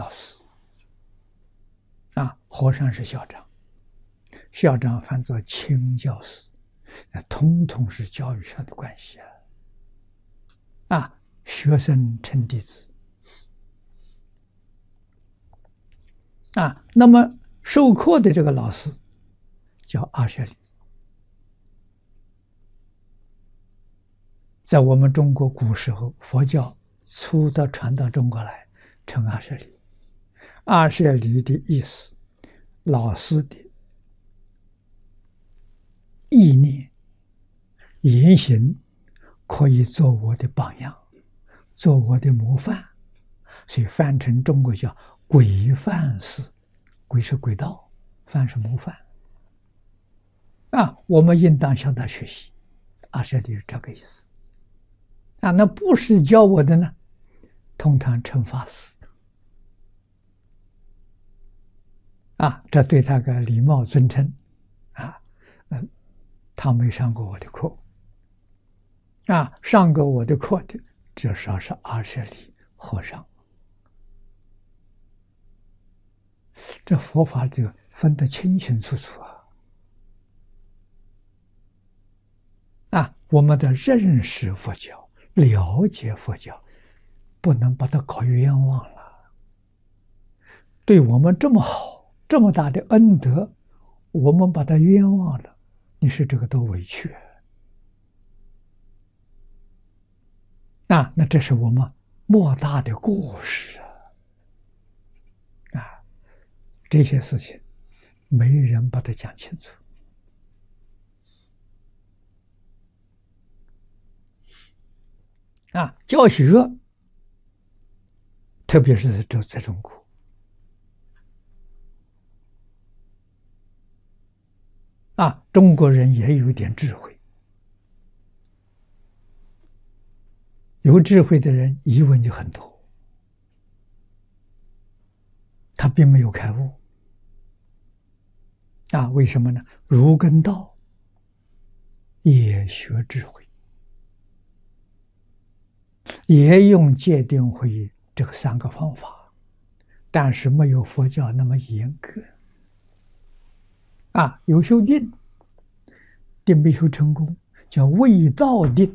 老师和尚是校长，校长翻作亲教师，统统是教育上的关系学生称弟子那么授课的这个老师叫阿舍利，在我们中国古时候佛教初的传到中国来，称阿舍利。阿舍利的意思，老师的意念言行可以做我的榜样，做我的模范，所以翻成中国叫轨范式。轨是轨道，范是模范我们应当向他学习。阿舍利是这个意思那不是教我的呢，通常称法师这对他个礼貌尊称他没上过我的课上过我的课的至少是阿舍利和尚。这佛法就分得清清楚楚我们的认识佛教，了解佛教，不能把它搞冤枉了。对我们这么好，这么大的恩德，我们把它冤枉了，你说这个多委屈那这是我们莫大的过失这些事情没人把它讲清楚教学，特别是在中国中国人也有点智慧，有智慧的人疑问就很多，他并没有开悟为什么呢？儒跟道也学智慧，也用戒定慧这个3个方法，但是没有佛教那么严格有修定，定没修成功，叫未到定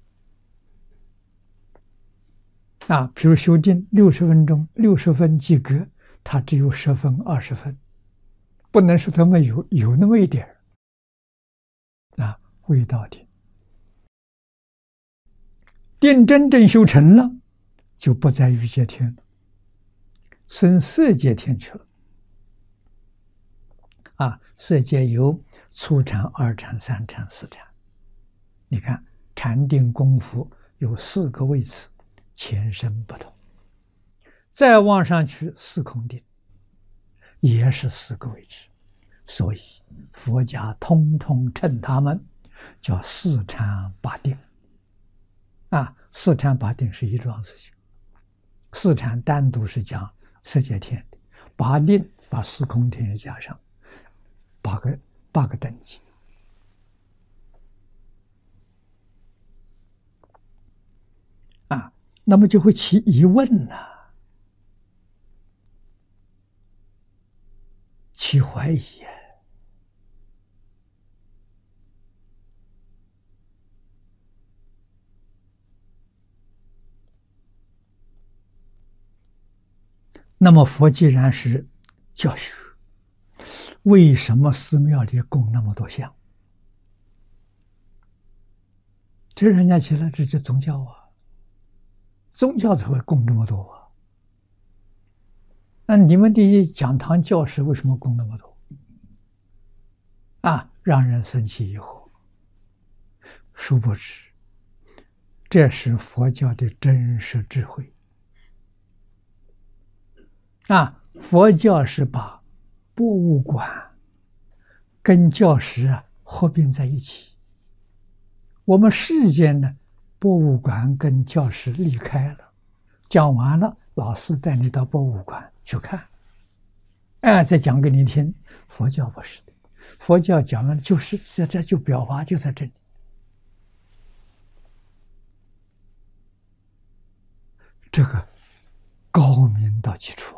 比如修定60分钟60分及格，他只有10分20分，不能说他没有，有那么一点未到定。定真正修成了，就不在欲界天了，升色界天去了色界有初禅、2禅、3禅、4禅。你看禅定功夫有4个位次，前身不同。再往上去4空定也是4个位置，所以佛家通通称他们叫4禅8定4禅8定是一桩事情。4禅单独是讲色界天的，8定把4空天也加上8个等级那么就会起疑问起怀疑那么佛既然是教学，为什么寺庙里供那么多像？这人家起来这是宗教宗教才会供这么多那你们这些讲堂教室为什么供那么多让人生气以后，殊不知这是佛教的真实智慧佛教是把博物馆跟教室合并在一起。我们世间呢，博物馆跟教室离开了，讲完了，老师带你到博物馆去看，再讲给你听。佛教不是的，佛教讲了就是这就表法就在这里。这个高明到极处